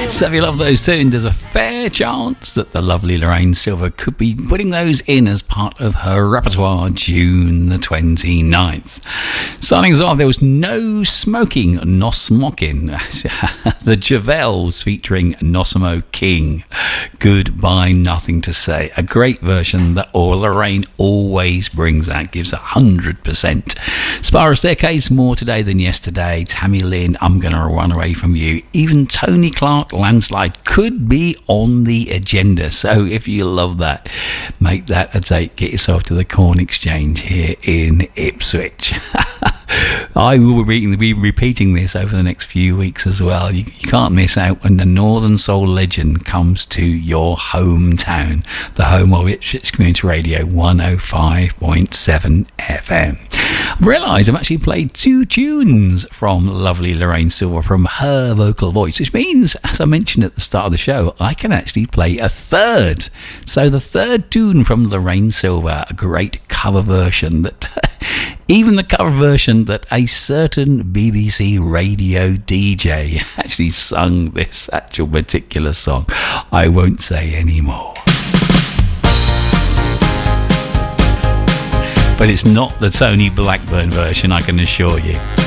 So if you love those tunes, there's a fair chance that the lovely Lorraine Silver could be putting those in as part of her repertoire June the 29th. Starting us off, there was No Smoking, No Smocking. The Javels featuring Nosimo King. Goodbye, Nothing to Say. A great version that Lorraine always brings out, gives 100%. Spiral Staircase, More Today Than Yesterday. Tammy Lynn, I'm Gonna Run Away From You. Even Tony Clark, Landslide could be on the agenda. So if you love that, make that a date. Get yourself to the Corn Exchange here in Ipswich. I will be repeating this over the next few weeks as well. You can't miss out when the Northern Soul legend comes to your hometown, the home of Ipswich Community Radio 105.7 FM. I've realised I've actually played 2 tunes from lovely Lorraine Silver from her vocal voice, which means, as I mentioned at the start of the show, I can actually play a third. So the third tune from Lorraine Silver, a great cover version that even the cover version that a certain BBC radio DJ actually sung this actual particular song. I won't say any more. But it's not the Tony Blackburn version, I can assure you.